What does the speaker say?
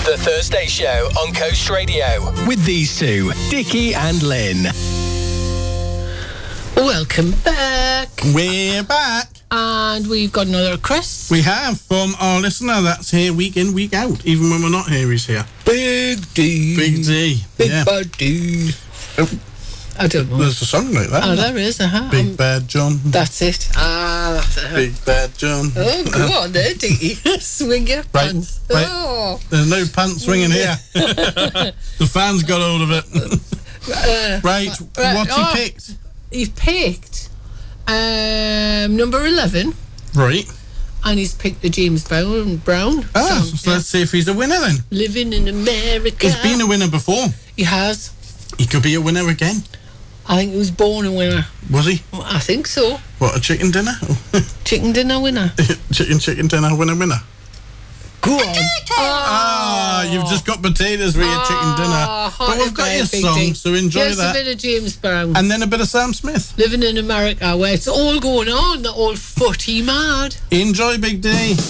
The Thursday Show on Coast Radio with these two, Dickie and Lynn. Welcome back. We're back. And we've got another request. We have from our listener that's here week in, week out. Even when we're not here, he's here. Big D. Big D. Big Bad D. I don't know. There's a song like that. Oh, there is. Big Bad John. That's it. That's it. Big Bad John. Oh, go on there, Dickie. Swing your pants. Right. Oh. There's no pants swinging here. The fans got hold of it. Right. What's he picked? He's picked number 11. Right. And he's picked the James Brown Ah, song. so let's see if he's a winner then. Living in America. He's been a winner before. He has. He could be a winner again. I think he was born a winner. Was he? I think so. What, a chicken dinner? Chicken dinner winner. Chicken dinner winner. Go on. You've just got potatoes with your chicken dinner. But we've got your song, so enjoy that. Just a bit of James Brown. And then a bit of Sam Smith. Living in America, where it's all going on, all footy mad. Enjoy, Big D.